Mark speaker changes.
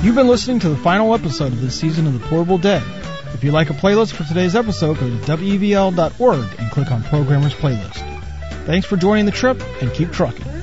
Speaker 1: You've been listening to the final episode of this season of The Portable Dead. If you'd like a playlist for today's episode, go to WEVL.org and click on Programmer's Playlist. Thanks for joining the trip, and keep trucking.